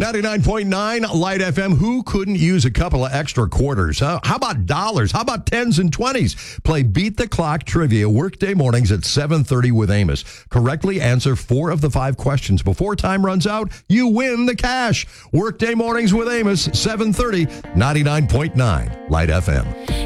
99.9 Light FM. Who couldn't use a couple of extra quarters? How about dollars? How about 10s and 20s? Play Beat the Clock Trivia weekday mornings at 7:30 with Amos. Correctly answer 4 of the 5 questions before time runs out. You win the cash. Workday mornings with Amos, 7:30, 99.9 Light FM.